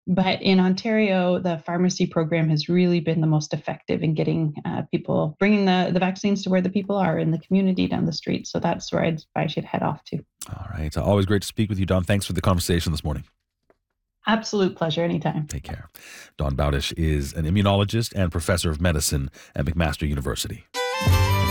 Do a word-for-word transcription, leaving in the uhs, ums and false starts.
But in Ontario, the pharmacy program has really been the most effective in getting uh, people, bringing the, the vaccines to where the people are in the community down the street. So that's where I'd advise you to head off to. All right. Always great to speak with you, Dawn. Thanks for the conversation this morning. Absolute pleasure. Anytime. Take care. Dawn Bowdish is an immunologist and professor of medicine at McMaster University.